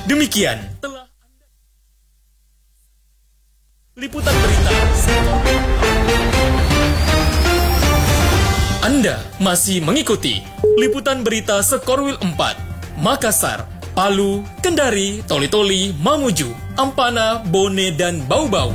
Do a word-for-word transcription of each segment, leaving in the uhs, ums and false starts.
Demikian telah liputan berita. Anda masih mengikuti liputan berita Sekorwil empat, Makassar, Palu, Kendari, Toli-Toli, Mamuju, Ampana, Bone, dan Bau-Bau.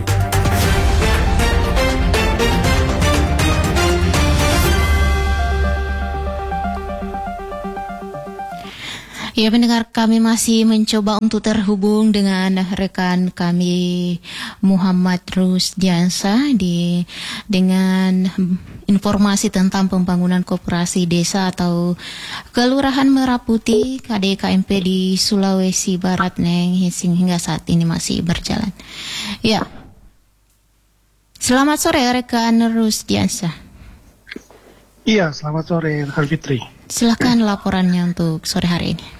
Ya, pendengar, kami masih mencoba untuk terhubung dengan rekan kami Muhammad Rusdiansa di dengan informasi tentang pembangunan koperasi desa atau Kelurahan Merah Putih K D K M P di Sulawesi Barat yang hingga saat ini masih berjalan. Ya, selamat sore rekan Rusdiansa. Iya, selamat sore rekan Fitri. Silakan laporannya untuk sore hari ini.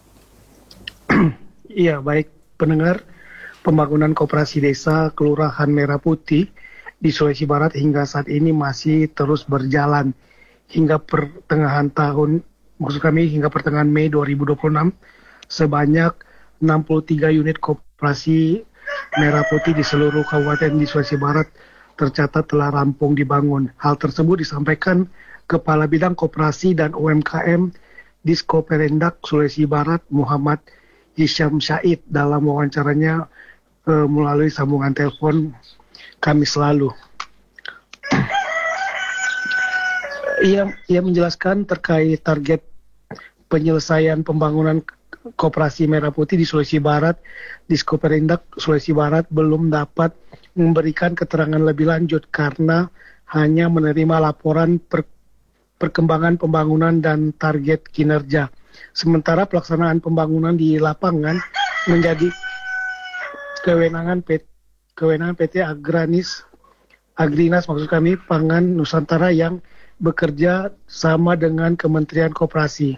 Iya, baik pendengar, pembangunan koperasi desa Kelurahan Merah Putih di Sulawesi Barat hingga saat ini masih terus berjalan. Hingga pertengahan tahun, maksud kami hingga pertengahan Mei dua ribu dua puluh enam, sebanyak enam puluh tiga unit koperasi Merah Putih di seluruh kabupaten di Sulawesi Barat tercatat telah rampung dibangun. Hal tersebut disampaikan Kepala Bidang Koperasi dan U M K M Diskoperendak Sulawesi Barat Muhammad Hisyam Syahid dalam wawancaranya uh, melalui sambungan telepon Kamis lalu. Ia, ia menjelaskan terkait target penyelesaian pembangunan koperasi Merah Putih di Sulawesi Barat. Diskoperendak Sulawesi Barat belum dapat memberikan keterangan lebih lanjut karena hanya menerima laporan per, perkembangan pembangunan dan target kinerja. Sementara pelaksanaan pembangunan di lapangan menjadi kewenangan P T, kewenangan P T Agranis, Agrinas maksud kami Pangan Nusantara yang bekerja sama dengan Kementerian Koperasi.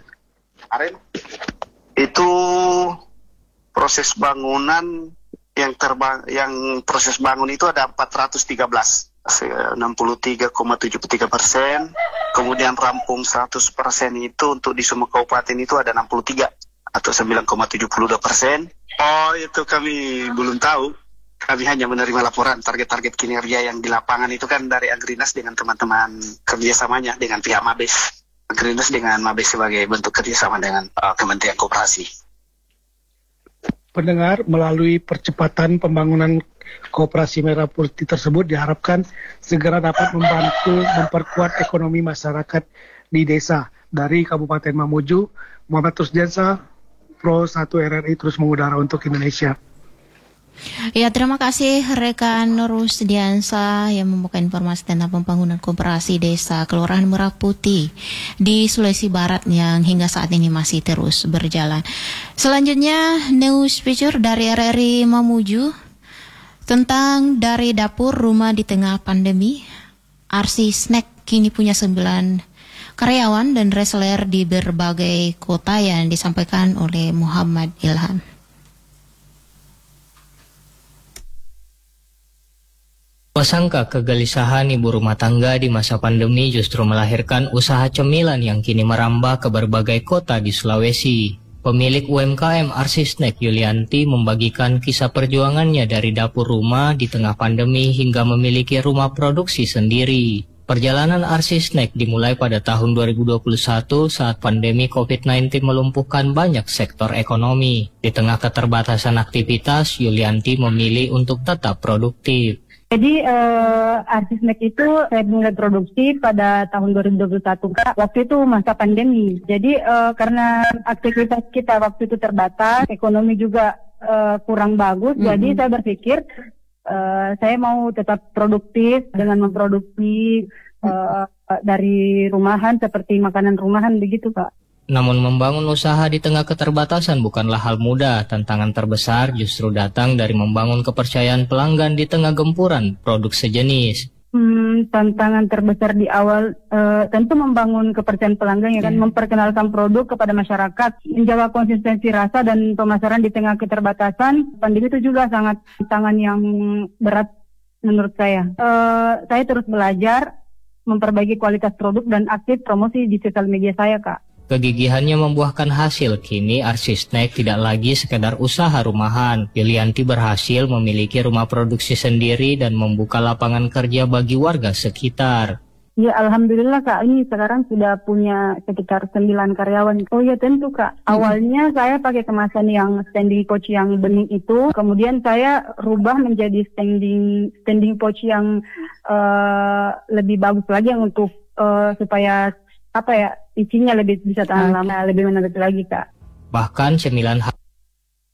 Itu proses bangunan yang terbang, yang proses bangun itu ada empat ratus tiga belas, enam puluh tiga koma tujuh puluh tiga persen. Kemudian rampung seratus persen itu untuk di semua kabupaten itu ada enam puluh tiga atau sembilan koma tujuh dua persen. Oh, itu kami belum tahu. Kami hanya menerima laporan target-target kinerja yang di lapangan itu kan dari Agrinas dengan teman-teman kerjasamanya dengan pihak Mabes. Agrinas dengan Mabes sebagai bentuk kerjasama dengan uh, Kementerian Koperasi. Pendengar, melalui percepatan pembangunan koperasi Merah Putih tersebut diharapkan segera dapat membantu memperkuat ekonomi masyarakat di desa. Dari Kabupaten Mamuju, Muhammad Rusdiansa, Pro satu R R I terus mengudara untuk Indonesia. Ya, terima kasih rekan Rusdiansa yang membuka informasi tentang pembangunan koperasi desa Kelurahan Merah Putih di Sulawesi Barat yang hingga saat ini masih terus berjalan. Selanjutnya, news feature dari R R I Mamuju tentang dari dapur rumah di tengah pandemi. R C Snack kini punya sembilan karyawan dan reseller di berbagai kota yang disampaikan oleh Muhammad Ilham. Sangka kegelisahan ibu rumah tangga di masa pandemi justru melahirkan usaha cemilan yang kini merambah ke berbagai kota di Sulawesi. Pemilik U M K M R C Snack Yulianti membagikan kisah perjuangannya dari dapur rumah di tengah pandemi hingga memiliki rumah produksi sendiri. Perjalanan R C Snack dimulai pada tahun dua ribu dua puluh satu saat pandemi covid sembilan belas melumpuhkan banyak sektor ekonomi. Di tengah keterbatasan aktivitas, Yulianti memilih untuk tetap produktif. Jadi uh, R C Snack itu saya mulai produksi pada tahun dua ribu dua puluh satu, Kak. Waktu itu masa pandemi. Jadi uh, karena aktivitas kita waktu itu terbatas, ekonomi juga uh, kurang bagus. Mm-hmm. Jadi saya berpikir uh, saya mau tetap produktif dengan memproduksi uh, dari rumahan seperti makanan rumahan begitu, Kak. Namun membangun usaha di tengah keterbatasan bukanlah hal mudah. Tantangan terbesar justru datang dari membangun kepercayaan pelanggan di tengah gempuran produk sejenis. Hmm, tantangan terbesar di awal uh, tentu membangun kepercayaan pelanggan, ya kan, hmm. memperkenalkan produk kepada masyarakat, menjaga konsistensi rasa dan pemasaran di tengah keterbatasan. Pandemi itu juga sangat tantangan yang berat menurut saya. Uh, saya terus belajar, memperbaiki kualitas produk dan aktif promosi di sosial media saya, Kak. Kegigihannya membuahkan hasil, kini Arsisnek tidak lagi sekedar usaha rumahan. Yulianti berhasil memiliki rumah produksi sendiri dan membuka lapangan kerja bagi warga sekitar. Ya alhamdulillah Kak, ini sekarang sudah punya sekitar sembilan karyawan. Oh ya tentu Kak, awalnya saya pakai kemasan yang standing pouch yang bening itu, kemudian saya rubah menjadi standing standing pouch yang uh, lebih bagus lagi yang untuk uh, supaya apa ya isinya lebih bisa tahan lama, lebih menarik lagi Kak. Bahkan cemilan